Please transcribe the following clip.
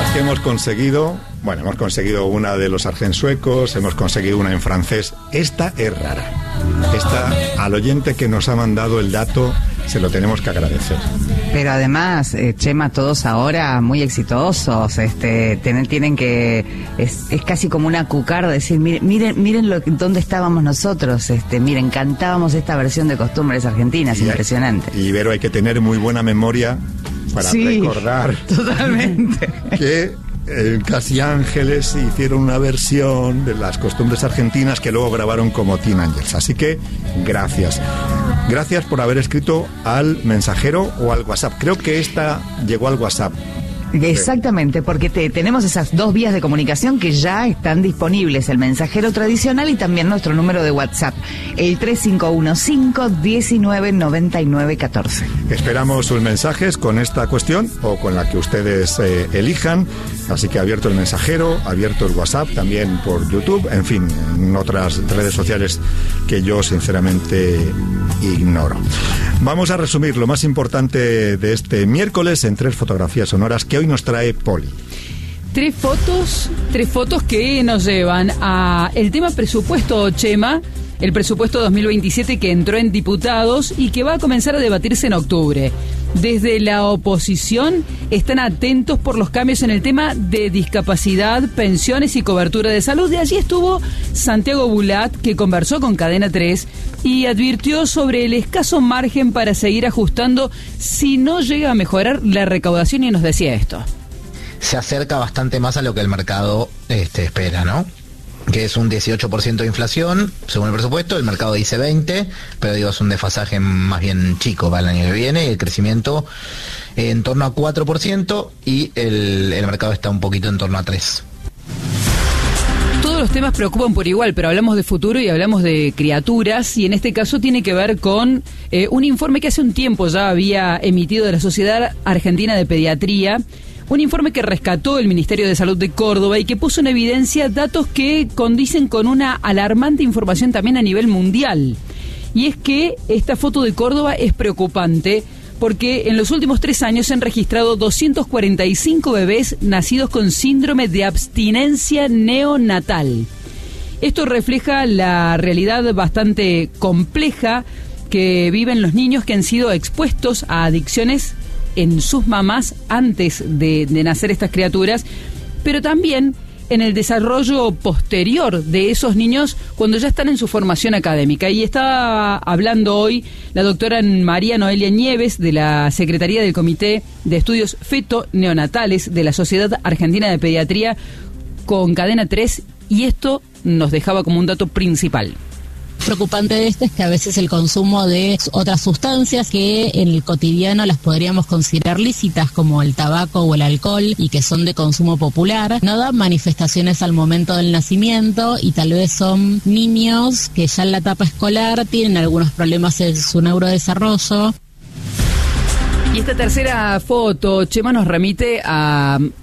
que hemos conseguido, bueno, hemos conseguido una de los argensuecos, hemos conseguido una en francés. Esta es rara. Esta, al oyente que nos ha mandado el dato, se lo tenemos que agradecer. Pero además, Chema, todos ahora muy exitosos, tienen que, es casi como una cucarda, decir, miren dónde estábamos nosotros, miren, cantábamos esta versión de Costumbres Argentinas, impresionante. Y Vero, hay que tener muy buena memoria para recordar totalmente que Casi Ángeles hicieron una versión de las Costumbres Argentinas que luego grabaron como Teen Angels. Así que gracias. Gracias por haber escrito al mensajero o al WhatsApp. Creo que esta llegó al WhatsApp. Exactamente, porque tenemos esas dos vías de comunicación que ya están disponibles, el mensajero tradicional y también nuestro número de WhatsApp, el 3515-199914. Esperamos sus mensajes con esta cuestión o con la que ustedes elijan, así que abierto el mensajero, abierto el WhatsApp, también por YouTube, en fin, en otras redes sociales que yo sinceramente ignoro. Vamos a resumir lo más importante de este miércoles en 3 fotografías sonoras que hoy nos trae Poli. 3 fotos que nos llevan a el tema presupuesto, Chema, el presupuesto 2027 que entró en diputados y que va a comenzar a debatirse en octubre. Desde la oposición están atentos por los cambios en el tema de discapacidad, pensiones y cobertura de salud. De allí estuvo Santiago Bulat, que conversó con Cadena 3 y advirtió sobre el escaso margen para seguir ajustando si no llega a mejorar la recaudación, y nos decía esto. Se acerca bastante más a lo que el mercado espera, ¿no? Que es un 18% de inflación, según el presupuesto. El mercado dice 20%, pero digo, es un desfasaje más bien chico para el año que viene. El crecimiento en torno a 4% y el mercado está un poquito en torno a 3%. Todos los temas preocupan por igual, pero hablamos de futuro y hablamos de criaturas, y en este caso tiene que ver con un informe que hace un tiempo ya había emitido de la Sociedad Argentina de Pediatría. Un informe que rescató el Ministerio de Salud de Córdoba y que puso en evidencia datos que condicen con una alarmante información también a nivel mundial. Y es que esta foto de Córdoba es preocupante porque en los últimos 3 años se han registrado 245 bebés nacidos con síndrome de abstinencia neonatal. Esto refleja la realidad bastante compleja que viven los niños que han sido expuestos a adicciones en sus mamás antes de nacer estas criaturas, pero también en el desarrollo posterior de esos niños cuando ya están en su formación académica. Y está hablando hoy la doctora María Noelia Nieves, de la Secretaría del Comité de Estudios Feto-Neonatales de la Sociedad Argentina de Pediatría, con Cadena 3, y esto nos dejaba como un dato principal. Preocupante de esto es que a veces el consumo de otras sustancias que en el cotidiano las podríamos considerar lícitas, como el tabaco o el alcohol, y que son de consumo popular, no dan manifestaciones al momento del nacimiento, y tal vez son niños que ya en la etapa escolar tienen algunos problemas en su neurodesarrollo. Y esta tercera foto, Chema, nos remite a